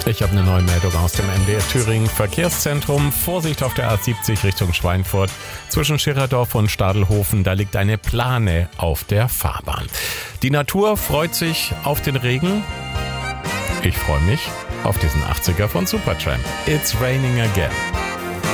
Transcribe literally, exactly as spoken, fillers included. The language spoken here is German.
Ich habe eine neue Meldung aus dem M D R Thüringen Verkehrszentrum. Vorsicht auf der A siebzig Richtung Schweinfurt. Zwischen Schirerdorf und Stadelhofen, da liegt eine Plane auf der Fahrbahn. Die Natur freut sich auf den Regen. Ich freue mich auf diesen achtziger von Supertramp. It's raining again.